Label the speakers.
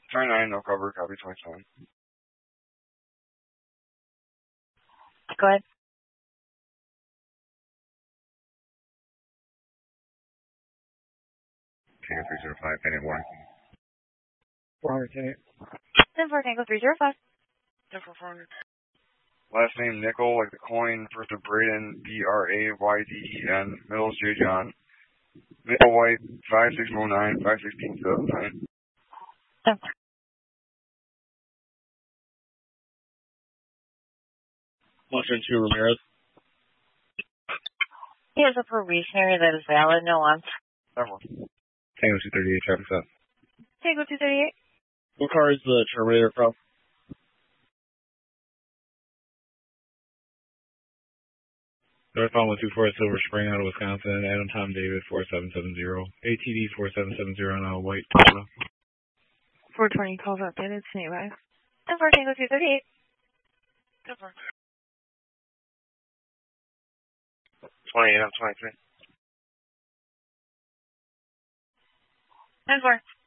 Speaker 1: 29, no cover, copy 27.
Speaker 2: Go ahead.
Speaker 1: Tango 305, pending warning.
Speaker 3: 400,
Speaker 2: 10-4 Tango 305.
Speaker 3: 10-4.
Speaker 1: Last name Nickel, like the coin. First of Braden, B-R-A-Y-D-E-N. Middle is J. John. Middle white, 5609, 516
Speaker 2: 10-4.
Speaker 3: Washington 2 Ramirez.
Speaker 2: He has a probationary that is valid, no on.
Speaker 1: Tango 238, traffic stop.
Speaker 2: Tango 238.
Speaker 3: What car is the Terminator from?
Speaker 1: Northbound 124 Silver Spring out of Wisconsin. Adam Tom David 4770. ATD 4770 now white Toyota.
Speaker 4: 420 calls updated. Stand by.
Speaker 2: 10-4 Tango 238.
Speaker 3: 10-4.
Speaker 1: 28, I'm 23.
Speaker 2: 10-4.